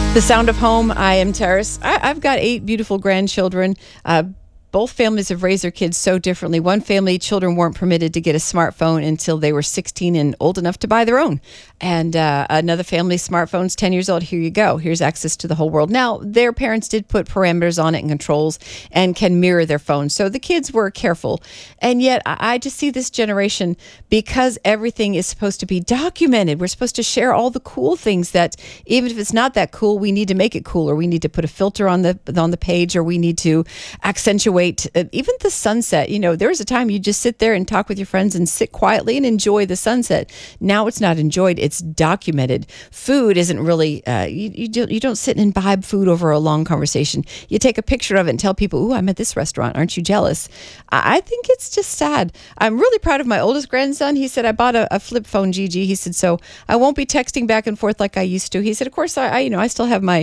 The Sound of Home. I am Terrace. I've got 8 beautiful grandchildren. Both families have raised their kids so differently. One family, children weren't permitted to get a smartphone until they were 16 and old enough to buy their own. And another family, smartphones, 10 years old, here you go. Here's access to the whole world. Now, their parents did put parameters on it and controls and can mirror their phones. So the kids were careful. And yet, I just see this generation, because everything is supposed to be documented. We're supposed to share all the cool things that, even if it's not that cool, we need to make it cool, or we need to put a filter on the page, or we need to accentuate even the sunset. You know, there was a time you just sit there and talk with your friends and sit quietly and enjoy the sunset. Now it's not enjoyed, it's documented. Food isn't really, you don't sit and imbibe food over a long conversation. You take a picture of it and tell people, ooh, I'm at this restaurant. Aren't you jealous? I think it's just sad. I'm really proud of my oldest grandson. He said, I bought a flip phone, Gigi. He said, so I won't be texting back and forth like I used to. He said, of course, I still have my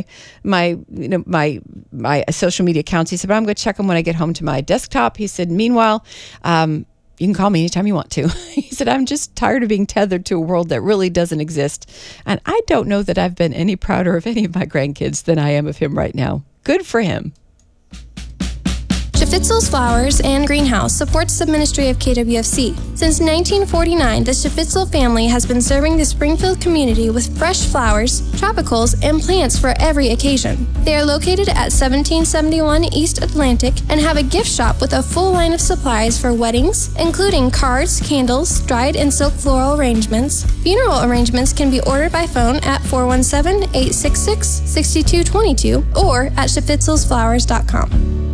social media accounts. He said, but I'm going to check them when I get home to my desktop. He said, meanwhile, you can call me anytime you want to. He said, I'm just tired of being tethered to a world that really doesn't exist. And I don't know that I've been any prouder of any of my grandkids than I am of him right now. Good for him. Schafitzel's Flowers and Greenhouse supports the ministry of KWFC. Since 1949, the Schafitzel family has been serving the Springfield community with fresh flowers, tropicals, and plants for every occasion. They are located at 1771 East Atlantic and have a gift shop with a full line of supplies for weddings, including cards, candles, dried and silk floral arrangements. Funeral arrangements can be ordered by phone at 417-866-6222 or at schafitzelsflowers.com.